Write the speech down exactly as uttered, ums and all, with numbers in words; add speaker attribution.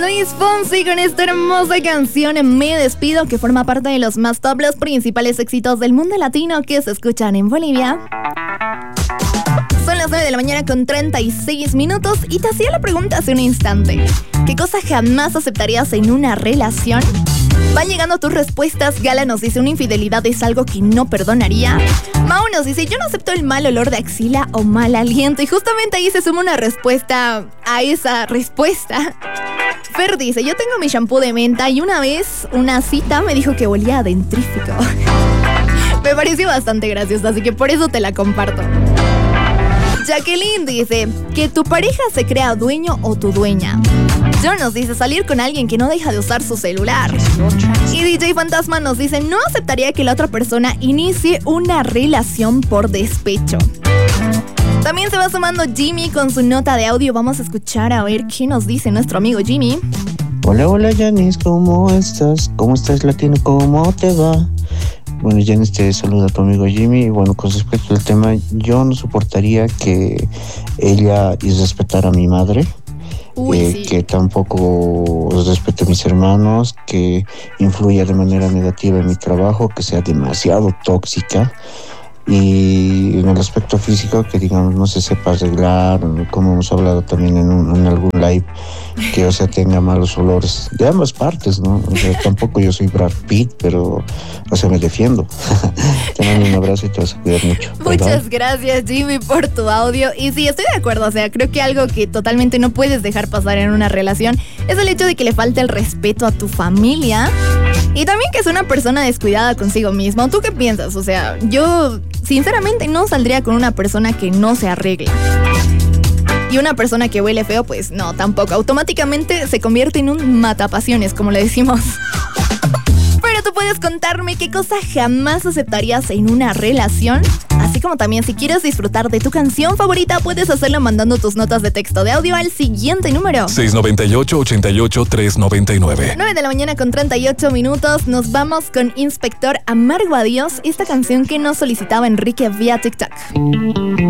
Speaker 1: Luis Fonsi con esta hermosa canción Me Despido, que forma parte de los más top, los principales éxitos del mundo latino que se escuchan en Bolivia. Son las nueve de la mañana con treinta y seis minutos y te hacía la pregunta hace un instante. ¿Qué cosa jamás aceptarías en una relación? Van llegando tus respuestas. Gala nos dice: una infidelidad es algo que no perdonaría. Mau nos dice: yo no acepto el mal olor de axila o mal aliento. Y justamente ahí se suma una respuesta a esa respuesta. Fer dice: yo tengo mi shampoo de menta y una vez una cita me dijo que olía a dentrífico. Me pareció bastante gracioso, así que por eso te la comparto. Jacqueline dice: que tu pareja se crea dueño o tu dueña. John nos dice: salir con alguien que no deja de usar su celular. Y D J Fantasma nos dice: no aceptaría que la otra persona inicie una relación por despecho. También se va sumando Jimmy con su nota de audio. Vamos a escuchar a ver qué nos dice nuestro amigo Jimmy.
Speaker 2: Hola, hola Janice, ¿cómo estás? ¿Cómo estás, Latino? ¿Cómo te va? Bueno, Janice, te saluda a tu amigo Jimmy. Y bueno, con respecto al tema, yo no soportaría que ella irrespetara a mi madre.
Speaker 1: Uy,
Speaker 2: eh,
Speaker 1: sí.
Speaker 2: Que tampoco respete a mis hermanos, que influya de manera negativa en mi trabajo, que sea demasiado tóxica. Y en el aspecto físico, que digamos no se sepa arreglar, como hemos hablado también en, un, en algún live, que o sea tenga malos olores de ambas partes, ¿no? O sea, tampoco yo soy Brad Pitt, pero o sea me defiendo. Te mando un abrazo y te vas a cuidar mucho.
Speaker 1: Muchas
Speaker 2: Bye, bye.
Speaker 1: gracias, Jimmy, por tu audio. Y sí, estoy de acuerdo, o sea, creo que algo que totalmente no puedes dejar pasar en una relación es el hecho de que le falte el respeto a tu familia y también que es una persona descuidada consigo misma. ¿Tú qué piensas? O sea, yo sinceramente no saldría con una persona que no se arregla. Y una persona que huele feo, pues no, tampoco. Automáticamente se convierte en un matapasiones, como le decimos. Pero tú puedes contarme qué cosa jamás aceptarías en una relación. Así como también si quieres disfrutar de tu canción favorita, puedes hacerlo mandando tus notas de texto de audio al siguiente número:
Speaker 3: seis nueve ocho, ocho ocho, tres nueve nueve.
Speaker 1: nueve de la mañana con treinta y ocho minutos. Nos vamos con Inspector Amargo Adiós, esta canción que nos solicitaba Enrique vía TikTok.